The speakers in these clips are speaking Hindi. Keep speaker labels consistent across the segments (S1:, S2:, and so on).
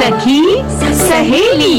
S1: सखी सहेली।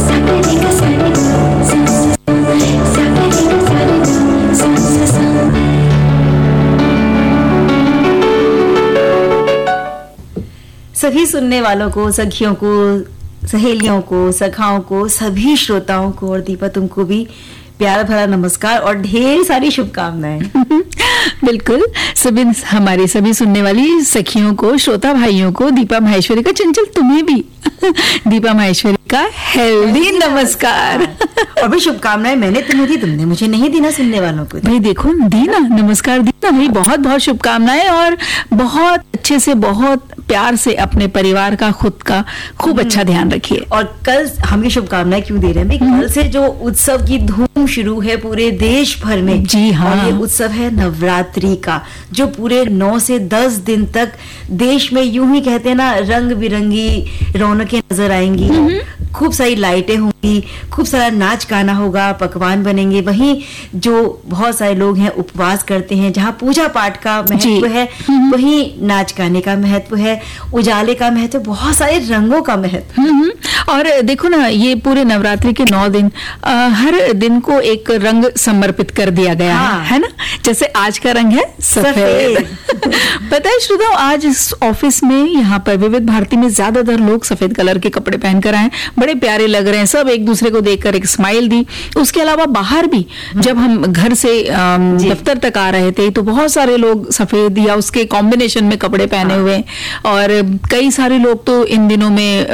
S2: सभी सुनने वालों को, सखियों को, सहेलियों को, सखाओं को, सभी श्रोताओं को और दीपा तुमको भी प्यार भरा नमस्कार और ढेर सारी शुभकामनाएं।
S1: बिल्कुल, सभी हमारी सभी सुनने वाली सखियों को, श्रोता भाइयों को, दीपा माहेश्वरी का, चंचल तुम्हें भी दीपा माहेश्वरी का हेल्दी नमस्कार
S2: और भी शुभकामनाएं। मैंने तुम्हें दी, तुमने मुझे नहीं दी ना, सुनने वालों को
S1: भाई देखो दी ना, नमस्कार दी ना भाई। बहुत बहुत शुभकामनाएं और बहुत अच्छे से, बहुत प्यार से अपने परिवार का, खुद का खूब अच्छा ध्यान रखिए।
S2: और कल हम ये शुभकामनाएं क्यों दे रहे हैं भाई? कल से जो उत्सव की धूम शुरू है पूरे देश भर में।
S1: जी हाँ,
S2: और ये उत्सव है नवरात्रि का, जो पूरे 9 से 10 दिन तक देश में यूं ही कहते हैं ना, रंग बिरंगी रौनकें नजर आएंगी। खूब सारी लाइटें होंगी, खूब सारा नाच गाना होगा, पकवान बनेंगे। वहीं जो बहुत सारे लोग हैं उपवास करते हैं, जहाँ पूजा पाठ का महत्व है, वहीं नाच गाने का महत्व है, उजाले का महत्व, बहुत सारे रंगों का महत्व।
S1: और देखो ना, ये पूरे नवरात्रि के 9 दिन हर दिन को एक रंग समर्पित कर दिया गया है ना। जैसे आज का रंग है सफेद। पता है श्रोताओ, आज इस ऑफिस में यहाँ पर विविध भारती में ज्यादातर लोग सफेद कलर के कपड़े पहनकर आए, बड़े प्यारे लग रहे हैं सब। एक दूसरे को देखकर एक स्माइल दी। उसके अलावा बाहर भी जब हम घर से दफ्तर तक आ रहे थे तो बहुत सारे लोग सफेद या उसके कॉम्बिनेशन में कपड़े पहने हुए, और कई सारे लोग तो इन दिनों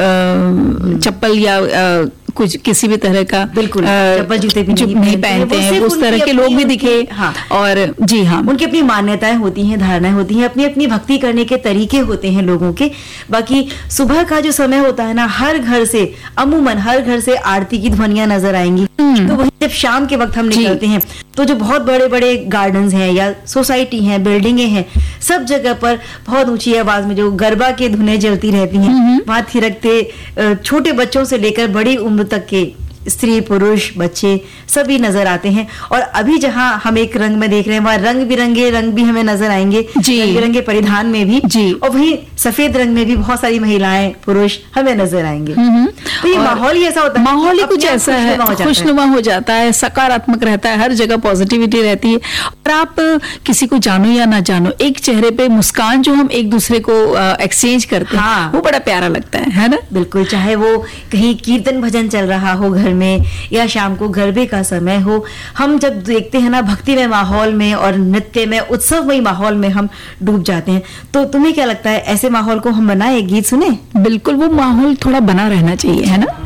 S1: में चप्पल या कुछ किसी भी तरह का
S2: बिल्कुल चप्पल जूते भी
S1: नहीं पहनते हैं, उस तरह के लोग भी दिखे।
S2: हाँ।
S1: और जी हाँ,
S2: उनकी अपनी मान्यताएं होती हैं, धारणाएं होती हैं, अपनी अपनी भक्ति करने के तरीके होते हैं लोगों के। बाकी सुबह का जो समय होता है ना, हर घर से, अमूमन हर घर से आरती की ध्वनियां नजर आएंगी। तो वही जब शाम के वक्त हम निकलते हैं तो जो बहुत बड़े बड़े गार्डन्स हैं या सोसाइटी हैं, बिल्डिंगें हैं, सब जगह पर बहुत ऊंची आवाज में जो गरबा के धुनें जलती रहती हैं, वहां थिरकते छोटे बच्चों से लेकर बड़ी उम्र तक के स्त्री पुरुष बच्चे सभी नजर आते हैं। और अभी जहां हम एक रंग में देख रहे हैं, वहां रंग बिरंगे रंग भी हमें नजर आएंगे, रंग बिरंगे परिधान में भी जी। और वहीं सफेद रंग में भी बहुत सारी महिलाएं पुरुष हमें नजर आएंगे। तो ये माहौल ही ऐसा होता है,
S1: माहौल ही कुछ ऐसा है, खुशनुमा हो जाता है, सकारात्मक रहता है, हर जगह पॉजिटिविटी रहती है। और आप किसी को जानो या ना जानो, एक चेहरे पे मुस्कान जो हम एक दूसरे को एक्सचेंज करते हैं, वो बड़ा प्यारा लगता है ना।
S2: बिल्कुल, चाहे वो कहीं कीर्तन भजन चल रहा हो घर में या शाम को गरबे का समय हो, हम जब देखते हैं ना भक्ति में माहौल में और नृत्य में, उत्सवमय माहौल में हम डूब जाते हैं। तो तुम्हें क्या लगता है, ऐसे माहौल को हम बनाए, गीत सुने?
S1: बिल्कुल, वो माहौल थोड़ा बना रहना चाहिए, है ना।